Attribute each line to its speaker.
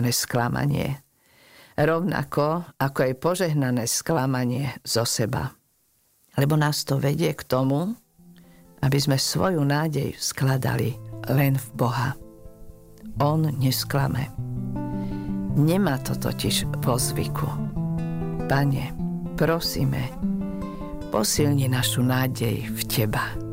Speaker 1: požehnané sklamanie. Rovnako ako aj požehnané sklamanie zo seba. Lebo nás to vedie k tomu, aby sme svoju nádej skladali len v Boha. On nesklame. Nemá to totiž vo zvyku. Pane, prosíme, posilni našu nádej v Teba.